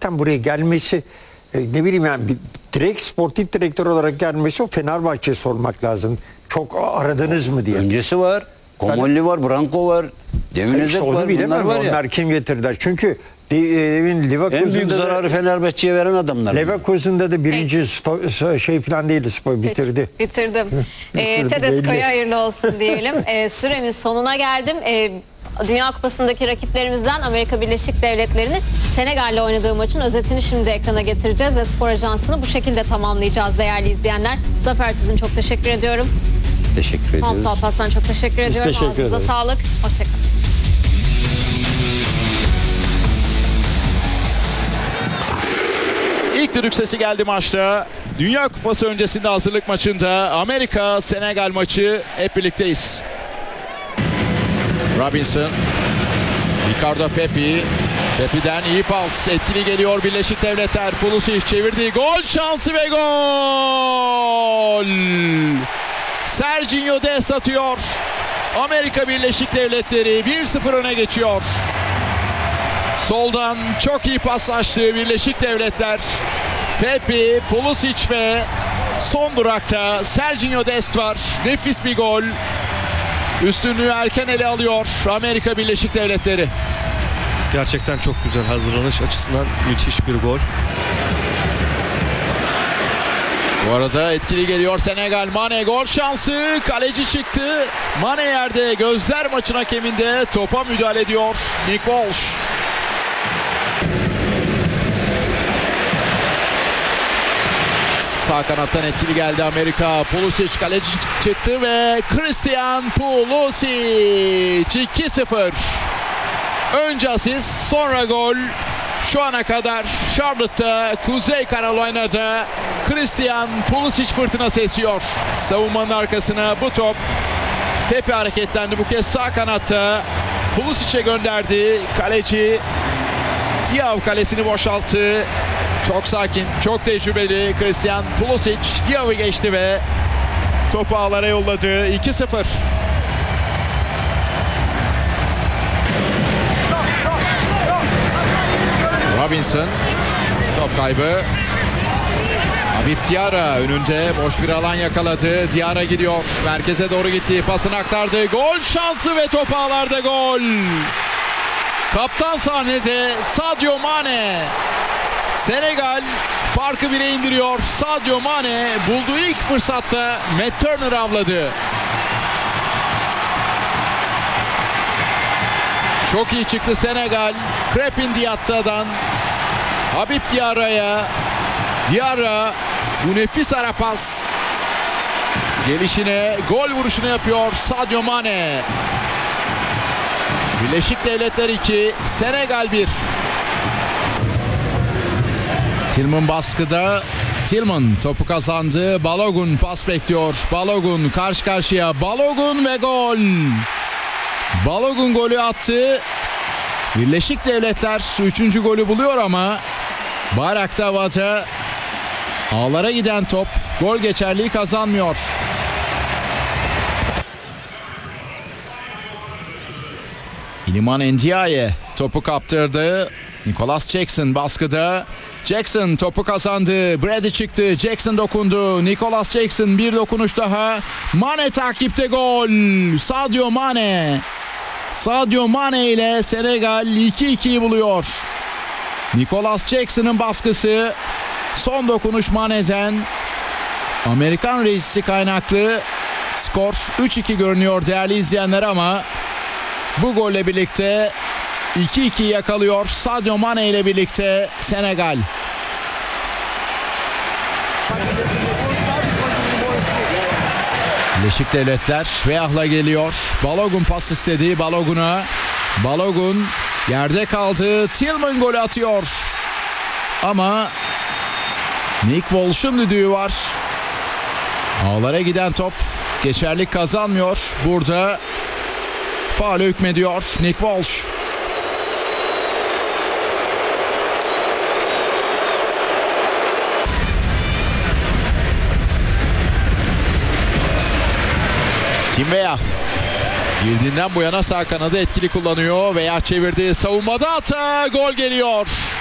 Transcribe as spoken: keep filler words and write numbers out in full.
zaten buraya gelmesi e, ne bileyim yani bir, direkt sportif direktör olarak gelmesi o Fenerbahçe'ye sormak lazım. Çok aradınız mı diye. Öncesi var. Komolli var, Branko var, Demirezek işte var. Bunlar var ya. Onlar kim getirdiler? Çünkü demin En büyük zararı Fenerbahçe'ye veren adamlar. Leverkusen'da da birinci sto- şey falan değildi, spor bitirdi. Bitirdim. e, Tedesco'ya hayırlı olsun diyelim. E, süremin sonuna geldim. E, Dünya Kupası'ndaki rakiplerimizden Amerika Birleşik Devletleri'nin Senegal'le oynadığı maçın özetini şimdi ekrana getireceğiz ve Spor Ajansı'nı bu şekilde tamamlayacağız değerli izleyenler. Zafer Tüzün çok teşekkür ediyorum. Teşekkür ediyoruz. Mahmut Alparslan çok teşekkür Biz ediyorum. teşekkür Ağzınıza ederiz. sağlık. Hoşçakalın. İlk düdük sesi geldi maçta. Dünya Kupası öncesinde hazırlık maçında Amerika Senegal maçı hep birlikteyiz. Robinson, Ricardo Pepi, Pepi'den iyi pas, etkili geliyor Birleşik Devletler. Pulisic çevirdi, gol şansı ve gol! Serginho Dest atıyor. Amerika Birleşik Devletleri bir sıfır öne geçiyor. Soldan çok iyi paslaştı Birleşik Devletler. Pepi, Pulisic ve son durakta Serginho Dest var. Nefis bir gol. Üstünlüğü erken ele alıyor Amerika Birleşik Devletleri. Gerçekten çok güzel, hazırlanış açısından müthiş bir gol. Bu arada etkili geliyor Senegal. Mane gol şansı. Kaleci çıktı. Mane yerde. Gözler maçın hakeminde. Topa müdahale ediyor Nick Walsh. Sağ kanattan etkili geldi Amerika. Pulisic kaleci çıktı ve Christian Pulisic iki sıfır. Önce asist, sonra gol. Şu ana kadar Charlotte'ta, Kuzey Carolina'da Christian Pulisic fırtınası esiyor. Savunmanın arkasına bu top. Pepe hareketlendi bu kez sağ kanatta. Pulisic'e gönderdi. Kaleci Diaw kalesini boşalttı. Çok sakin, çok tecrübeli Christian Pulisic Diaw'ı geçti ve topu ağlara yolladı. iki sıfır. Robinson, top kaybı. Habib Diarra önünde boş bir alan yakaladı. Diarra gidiyor, merkeze doğru gitti, pasını aktardı. Gol şansı ve top ağlarda gol. Kaptan sahnede Sadio Mane. Senegal farkı bire indiriyor. Sadio Mane bulduğu ilk fırsatta Matt Turner avladı. Çok iyi çıktı Senegal. Crepin Diatta'dan Habib Diarra'ya. Diarra bu nefis ara pas. Gelişine gol vuruşunu yapıyor Sadio Mane. Birleşik Devletler iki, Senegal bir. Tillman baskıda. Tillman topu kazandı. Balogun pas bekliyor. Balogun karşı karşıya. Balogun ve gol. Balogun golü attı. Birleşik Devletler üçüncü golü buluyor ama Bayrak havada. Ağlara giden top gol geçerliği kazanmıyor. Iliman Ndiaye topu kaptırdı. Nicolas Jackson baskıda. Jackson topu kazandı. Brady çıktı. Jackson dokundu. Nicolas Jackson bir dokunuş daha. Mane takipte gol. Sadio Mane. Sadio Mane ile Senegal iki ikiyi buluyor. Nicolas Jackson'ın baskısı. Son dokunuş Mane'den. Amerikan rejisi kaynaklı skor üç iki görünüyor değerli izleyenler ama bu golle birlikte iki iki yakalıyor Sadio Mane ile birlikte Senegal. Birleşik Devletler Veyah'la geliyor. Balogun pas istedi Balogun'a. Balogun yerde kaldı. Tillman golü atıyor. Ama Nick Walsh'ın düdüğü var. Ağlara giden top geçerlik kazanmıyor. Burada faul hükmediyor Nick Walsh. Tim Weah girdiğinden bu yana sağ kanadı etkili kullanıyor. Weah çevirdi. Savunmada hata. Gol geliyor.